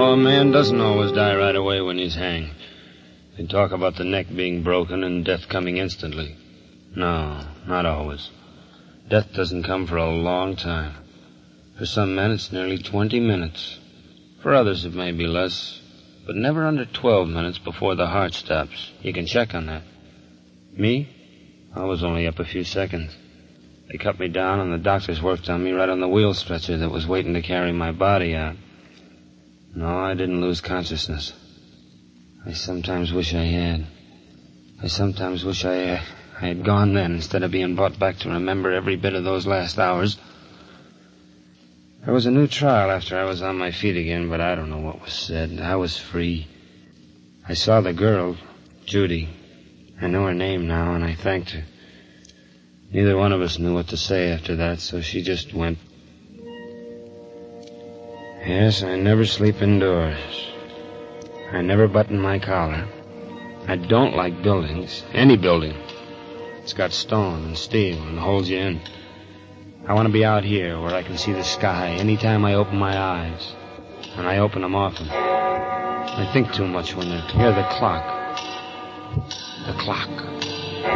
a man doesn't always die right away when he's hanged. They talk about the neck being broken and death coming instantly. No, not always. Death doesn't come for a long time. For some men, it's nearly 20 minutes. For others, it may be less, but never under 12 minutes before the heart stops. You can check on that. Me? I was only up a few seconds. They cut me down, and the doctors worked on me right on the wheel stretcher that was waiting to carry my body out. No, I didn't lose consciousness. I sometimes wish I had. I sometimes wish I had gone then instead of being brought back to remember every bit of those last hours. There was a new trial after I was on my feet again, but I don't know what was said. I was free. I saw the girl, Judy. I know her name now, and I thanked her. Neither one of us knew what to say after that, so she just went. Yes, I never sleep indoors. I never button my collar. I don't like buildings, any building. It's got stone and steel and holds you in. I want to be out here where I can see the sky any time I open my eyes. And I open them often. I think too much when I hear the clock. The clock.